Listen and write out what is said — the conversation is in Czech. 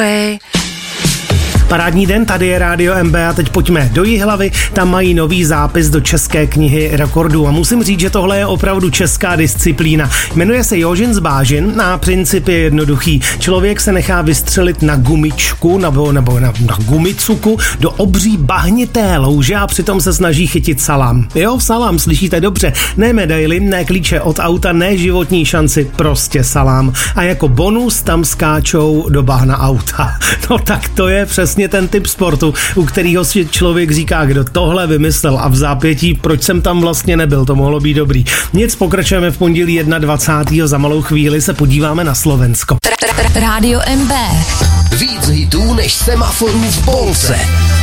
Parádní den, tady je Rádio MB a teď pojďme do Jihlavy, tam mají nový zápis do České knihy rekordů a musím říct, že tohle je opravdu česká disciplína. Jmenuje se Jožin z Bážin a princip je jednoduchý. Člověk se nechá vystřelit na gumičku nebo na gumicuku do obří bahnité louže a přitom se snaží chytit salám. Jo, salám, slyšíte dobře. Ne medaily, ne klíče od auta, ne životní šanci, prostě salám. A jako bonus tam skáčou do bahna auta. No tak to je přesně ten typ sportu, u kterého si člověk říká, kdo tohle vymyslel a v zápětí, proč jsem tam vlastně nebyl, to mohlo být dobrý. Nic, pokračujeme v pondělí 21. Za malou chvíli se podíváme na Slovensko. Rádio MB. Víc hitů než semaforů v Polce.